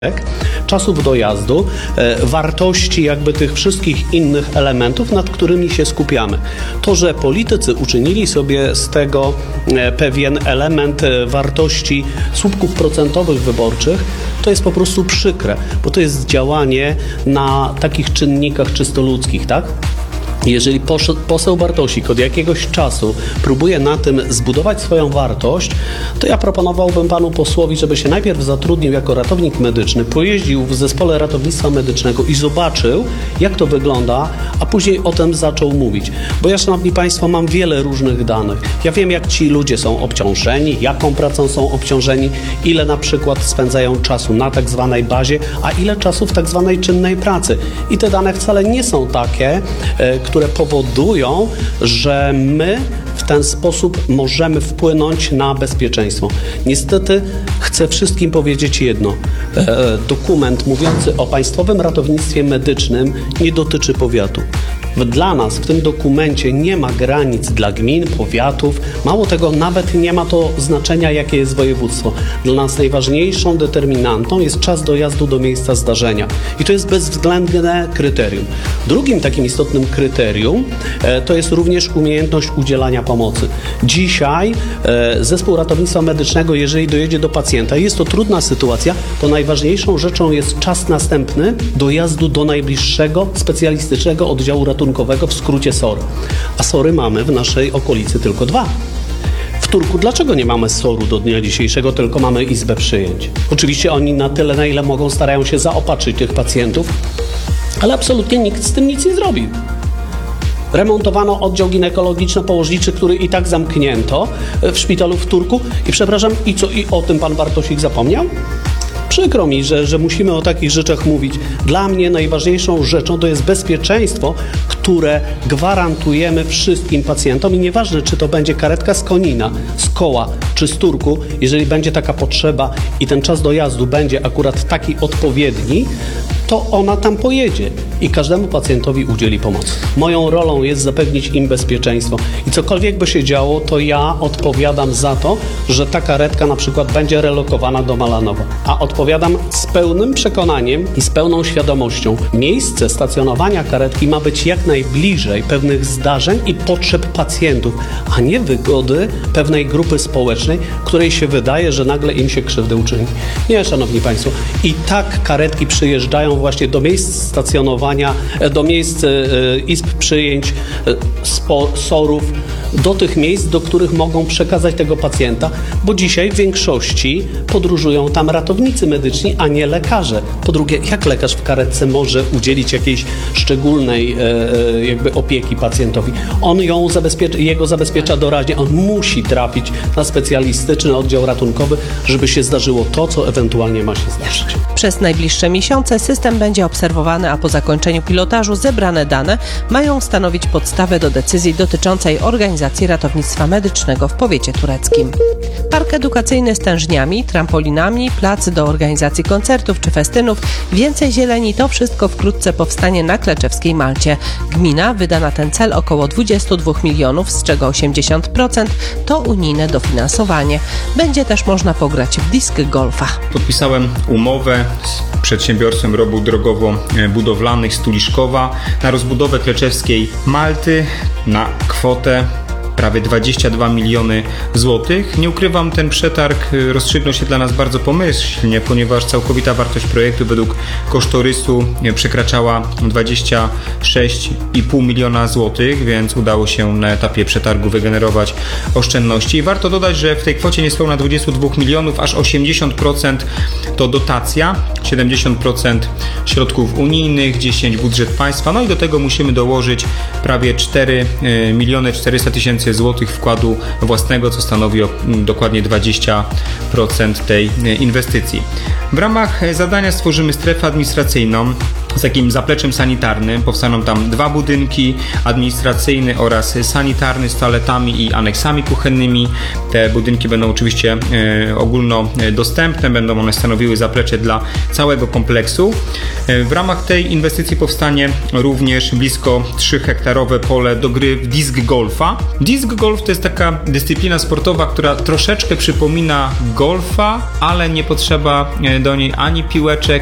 czasów dojazdu, wartości jakby tych wszystkich innych elementów, nad którymi się skupiamy. To, że politycy uczynili sobie z tego pewien element wartości słupków procentowych wyborczych, to jest po prostu przykre, bo to jest działanie na takich czynnikach czysto ludzkich, tak? Jeżeli poseł Bartosik od jakiegoś czasu próbuje na tym zbudować swoją wartość, to ja proponowałbym panu posłowi, żeby się najpierw zatrudnił jako ratownik medyczny, pojeździł w zespole ratownictwa medycznego i zobaczył, jak to wygląda, a później o tym zaczął mówić. Bo ja, szanowni państwo, mam wiele różnych danych. Ja wiem, jak ci ludzie są obciążeni, jaką pracą są obciążeni, ile na przykład spędzają czasu na tak zwanej bazie, a ile czasu w tak zwanej czynnej pracy. I te dane wcale nie są takie, które powodują, że my w ten sposób możemy wpłynąć na bezpieczeństwo. Niestety chcę wszystkim powiedzieć jedno. Dokument mówiący o Państwowym Ratownictwie Medycznym nie dotyczy powiatu. Dla nas w tym dokumencie nie ma granic dla gmin, powiatów. Mało tego, nawet nie ma to znaczenia, jakie jest województwo. Dla nas najważniejszą determinantą jest czas dojazdu do miejsca zdarzenia. I to jest bezwzględne kryterium. Drugim takim istotnym kryterium to jest również umiejętność udzielania pomocy. Dzisiaj zespół ratownictwa medycznego, jeżeli dojedzie do pacjenta, jest to trudna sytuacja, to najważniejszą rzeczą jest czas następny dojazdu do najbliższego specjalistycznego oddziału ratunkowego, w skrócie SOR. A SOR-y mamy w naszej okolicy tylko 2. W Turku dlaczego nie mamy SOR-u do dnia dzisiejszego, tylko mamy izbę przyjęć? Oczywiście oni na tyle, na ile mogą, starają się zaopatrzyć tych pacjentów, ale absolutnie nikt z tym nic nie zrobił. Remontowano oddział ginekologiczno-położniczy, który i tak zamknięto w szpitalu w Turku. I przepraszam, i co? I o tym pan Bartosik zapomniał? Przykro mi, że musimy o takich rzeczach mówić. Dla mnie najważniejszą rzeczą to jest bezpieczeństwo, które gwarantujemy wszystkim pacjentom i nieważne, czy to będzie karetka z Konina, z Koła czy z Turku, jeżeli będzie taka potrzeba i ten czas dojazdu będzie akurat taki odpowiedni, to ona tam pojedzie i każdemu pacjentowi udzieli pomocy. Moją rolą jest zapewnić im bezpieczeństwo i cokolwiek by się działo, to ja odpowiadam za to, że ta karetka na przykład będzie relokowana do Malanowa. A odpowiadam z pełnym przekonaniem i z pełną świadomością. Miejsce stacjonowania karetki ma być jak najbliżej pewnych zdarzeń i potrzeb pacjentów, a nie wygody pewnej grupy społecznej, której się wydaje, że nagle im się krzywdę uczyni. Nie, szanowni państwo. I tak karetki przyjeżdżają właśnie do miejsc stacjonowania, do miejsc izb przyjęć, SOR-ów, do tych miejsc, do których mogą przekazać tego pacjenta, bo dzisiaj w większości podróżują tam ratownicy medyczni, a nie lekarze. Po drugie, jak lekarz w karetce może udzielić jakiejś szczególnej jakby opieki pacjentowi? On ją zabezpiecza doraźnie, on musi trafić na specjalistyczny oddział ratunkowy, żeby się zdarzyło to, co ewentualnie ma się zdarzyć. Przez najbliższe miesiące system będzie obserwowany, a po zakończeniu pilotażu zebrane dane mają stanowić podstawę do decyzji dotyczącej organizacji ratownictwa medycznego w powiecie tureckim. Park edukacyjny z tężniami, trampolinami, plac do organizacji koncertów czy festynów, więcej zieleni, to wszystko wkrótce powstanie na Kleczewskiej Malcie. Gmina wyda na ten cel około 22 milionów, z czego 80% to unijne dofinansowanie. Będzie też można pograć w disc golfa. Podpisałem umowę z przedsiębiorstwem robót drogowo-budowlanych z Tuliszkowa na rozbudowę Kleczewskiej Malty na kwotę prawie 22 miliony złotych. Nie ukrywam, ten przetarg rozstrzygnął się dla nas bardzo pomyślnie, ponieważ całkowita wartość projektu według kosztorysu przekraczała 26,5 miliona złotych, więc udało się na etapie przetargu wygenerować oszczędności. I warto dodać, że w tej kwocie niespełna 22 milionów aż 80% to dotacja, 70% środków unijnych, 10% budżet państwa, no i do tego musimy dołożyć prawie 4 miliony 400 tysięcy złotych wkładu własnego, co stanowi dokładnie 20% tej inwestycji. W ramach zadania stworzymy strefę administracyjną z takim zapleczem sanitarnym. Powstaną tam 2 budynki, administracyjny oraz sanitarny z toaletami i aneksami kuchennymi. Te budynki będą oczywiście ogólnodostępne, będą one stanowiły zaplecze dla całego kompleksu. W ramach tej inwestycji powstanie również blisko 3-hektarowe pole do gry w disc golfa. Disc golf to jest taka dyscyplina sportowa, która troszeczkę przypomina golfa, ale nie potrzeba do niej ani piłeczek,